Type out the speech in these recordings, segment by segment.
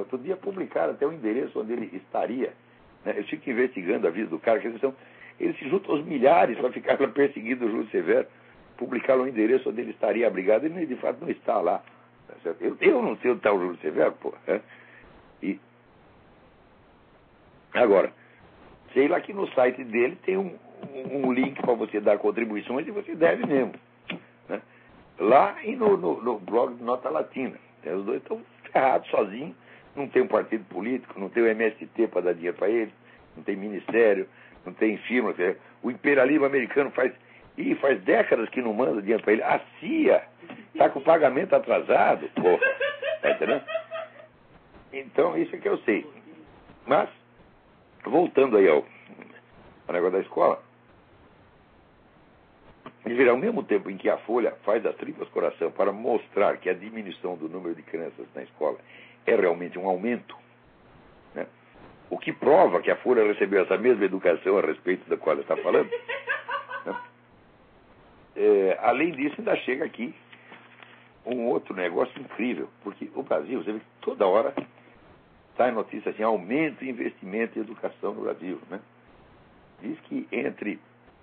Outro dia publicaram até o endereço onde ele estaria. Né? Eu fico investigando a vida do cara, que eles se juntam aos milhares para ficar perseguindo o Júlio Severo. Publicaram o endereço onde ele estaria abrigado, ele de fato não está lá. Tá certo? Eu não sei onde está o Júlio Severo, pô. Né? E agora, sei lá que no site dele tem um link para você dar contribuições e você deve mesmo. Né? Lá e no blog do Nota Latina. Os dois estão ferrados sozinhos, não tem um partido político, não tem o MST para dar dinheiro para eles, não tem ministério, não tem firma. O imperialismo americano faz décadas que não manda dinheiro para ele. A CIA está com o pagamento atrasado, pô. Tá entendendo? Então, isso é que eu sei. Mas, voltando aí ao negócio da escola, ao mesmo tempo em que a Folha faz das tripas coração para mostrar que a diminuição do número de crianças na escola é realmente um aumento, né? O que prova que a Folha recebeu essa mesma educação a respeito da qual ela está falando, né? Além disso, ainda chega aqui um outro negócio incrível, porque o Brasil, você vê que toda hora sai notícia assim, aumento de investimento em educação no Brasil, né? Diz que entre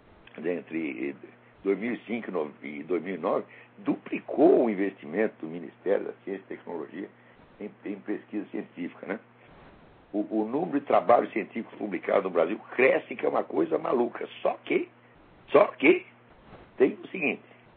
2005 e 2009, duplicou o investimento do Ministério da Ciência e Tecnologia em pesquisa científica, né? O número de trabalhos científicos publicados no Brasil cresce, que é uma coisa maluca. Só que tem o seguinte: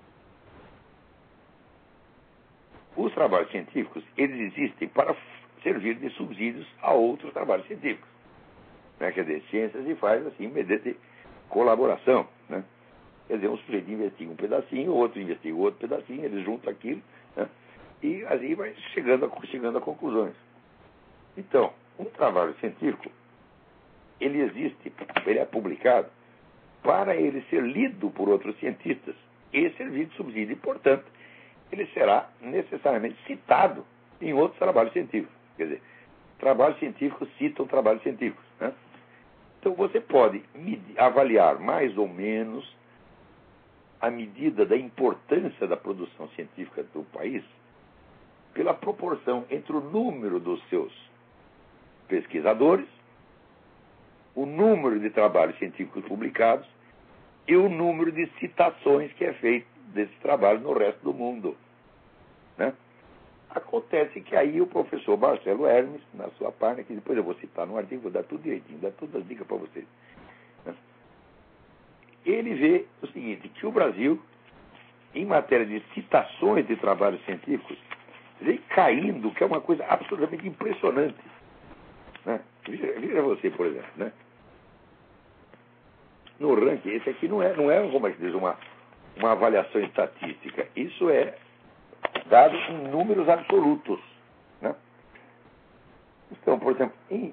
os trabalhos científicos, eles existem para servir de subsídios a outros trabalhos científicos, né? Quer dizer, ciência se faz assim, mediante colaboração, né? Quer dizer, um sujeito investiga um pedacinho, o outro investiga outro pedacinho, eles juntam aquilo, né? E assim vai chegando a conclusões. Então, um trabalho científico, ele existe, ele é publicado para ele ser lido por outros cientistas e servir de subsídio. E, portanto, ele será necessariamente citado em outros trabalhos científicos. Quer dizer, trabalhos científicos citam trabalhos científicos, né? Então, você pode avaliar mais ou menos a medida da importância da produção científica do país pela proporção entre o número dos seus pesquisadores, o número de trabalhos científicos publicados e o número de citações que é feito desses trabalhos no resto do mundo, né? Acontece que aí o professor Marcelo Hermes, na sua página, que depois eu vou citar no artigo, vou dar tudo direitinho, dar todas as dicas para vocês, né? Ele vê o seguinte, que o Brasil, em matéria de citações de trabalhos científicos, vem caindo, que é uma coisa absolutamente impressionante, né? Veja você, por exemplo, né? No ranking, esse aqui não é como é que diz, uma avaliação estatística. Isso é dado em números absolutos, né? Então, por exemplo, em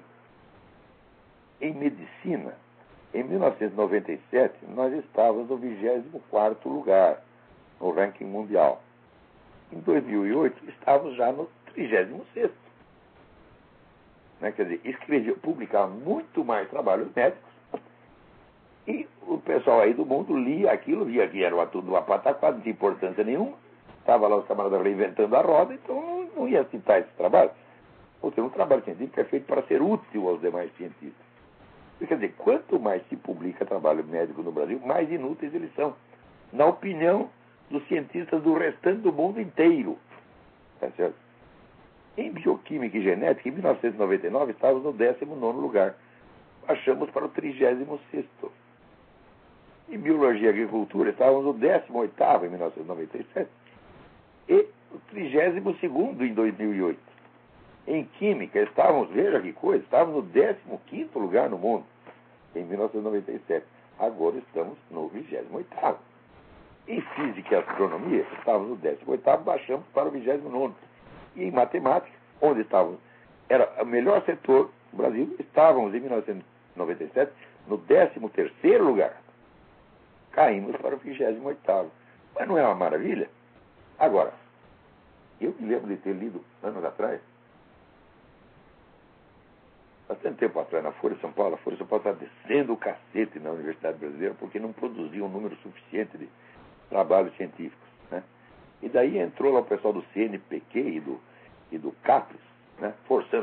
medicina, em 1997, nós estávamos no 24º lugar no ranking mundial. Em 2008, estávamos já no 36º. Né? Quer dizer, publicava muito mais trabalhos médicos e o pessoal aí do mundo lia aquilo, via que era tudo uma pataquada, não tinha importância nenhuma. Estava lá os camaradas reinventando a roda, então não ia citar esse trabalho. Ou seja, um trabalho científico é feito para ser útil aos demais cientistas. Quer dizer, quanto mais se publica trabalho médico no Brasil, mais inúteis eles são, na opinião dos cientistas do restante do mundo inteiro. Tá certo? Em bioquímica e genética, em 1999, estávamos no 19º lugar. Baixamos para o 36º. Em biologia e agricultura, estávamos no 18º em 1997 e o 32º em 2008. Em química, estávamos, veja que coisa, estávamos no 15º lugar no mundo em 1997. Agora estamos no 28º. Em física e astronomia, estávamos no 18º, baixamos para o 29º. E em matemática, onde estávamos, era o melhor setor do Brasil, estávamos em 1997 no 13º lugar. Caímos para o 28º. Mas não é uma maravilha? Agora, eu me lembro de ter lido anos atrás, bastante tempo atrás, na Folha de São Paulo, a Folha de São Paulo está descendo o cacete na Universidade Brasileira porque não produzia um número suficiente de trabalhos científicos, né? E daí entrou lá o pessoal do CNPq e do CAPES, né, forçando